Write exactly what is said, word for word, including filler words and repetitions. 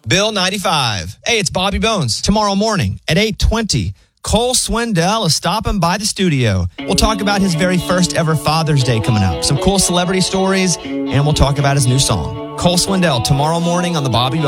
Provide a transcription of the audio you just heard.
Bill ninety-five. Hey, it's Bobby Bones. Tomorrow morning at eight twenty, Cole Swindell is stopping by the studio. We'll talk about his very first ever Father's Day coming up, some cool celebrity stories, and we'll talk about his new song. Cole Swindell tomorrow morning on the Bobby Bones